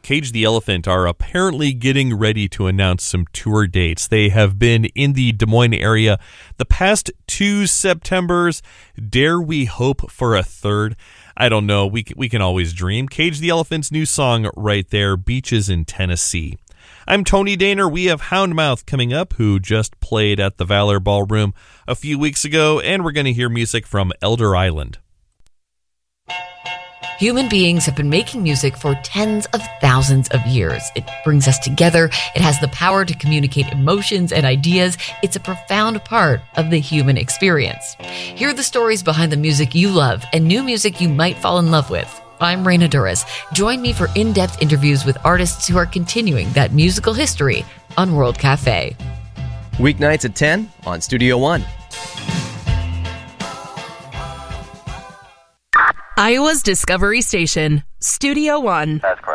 Cage the Elephant are apparently getting ready to announce some tour dates. They have been in the Des Moines area the past 2 Septembers. Dare we hope for a third? I don't know. We can always dream. Cage the Elephant's new song right there, Beaches in Tennessee. I'm Tony Daner. We have Houndmouth coming up, who just played at the Valor Ballroom a few weeks ago, and we're going to hear music from Elder Island. Human beings have been making music for tens of thousands of years. It brings us together. It has the power to communicate emotions and ideas. It's a profound part of the human experience. Hear the stories behind the music you love and new music you might fall in love with. I'm Raina Duras. Join me for in-depth interviews with artists who are continuing that musical history on World Cafe. Weeknights at 10 on Studio One. Iowa's Discovery Station, Studio One. That's correct.